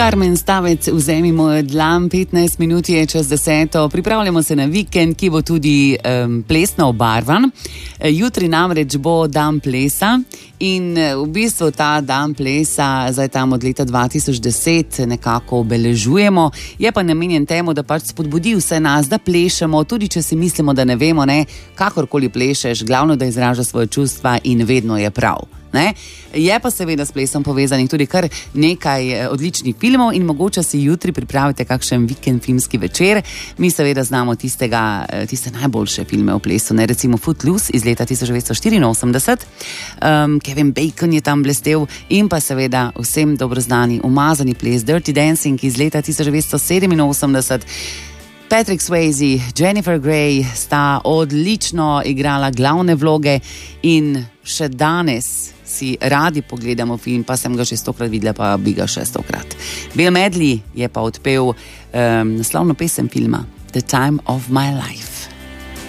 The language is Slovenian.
Karmen Stavec, vzemi moj dlan, 15 minut je čez 10. Pripravljamo se na vikend, ki bo tudi plesno obarvan. Jutri namreč bo dan plesa in v bistvu ta dan plesa zdaj tam od leta 2010 nekako obeležujemo. Je pa namenjen temu, da pač spodbudi vse nas, da plešemo, tudi če si mislimo, da ne vemo, ne, kakorkoli plešeš, glavno, da izraža svoje čustva in vedno je prav. Ne? Je pa seveda s plesom povezanih tudi kar nekaj odličnih filmov in mogoče si jutri pripravite kakšen vikend filmski večer. Mi seveda znamo tiste najboljše filme o plesu, ne? Recimo Footloose iz leta 1984, Kevin Bacon je tam blestel in pa seveda vsem dobro znani umazani ples Dirty Dancing iz leta 1987. Patrick Swayze, Jennifer Grey sta odlično igrala glavne vloge in še danes si radi pogledamo film, pa sem ga že 100-krat videla, pa bi ga še 100-krat. Bill Medley je pa odpel naslovno pesem filma The Time of My Life.